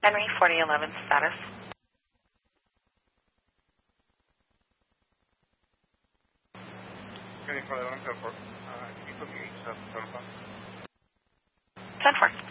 Henry 4011 status. Henry 4011, 10-4. Can you put me 10-4? 10-4.